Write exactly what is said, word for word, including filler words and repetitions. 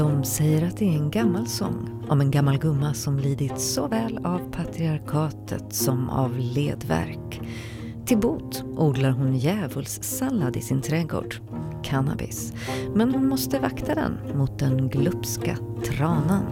De säger att det är en gammal sång om en gammal gumma som lidit såväl av patriarkatet som av ledvärk. Till bot odlar hon djävulssallad i sin trädgård, cannabis, men hon måste vakta den mot den glupska tranan.